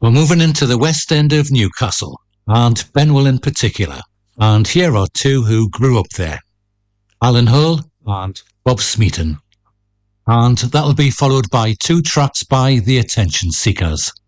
We're moving into the West End of Newcastle, and Benwell in particular. And here are two who grew up there, Alan Hull and Bob Smeaton. And that'll be followed by two tracks by The Attention Seekers.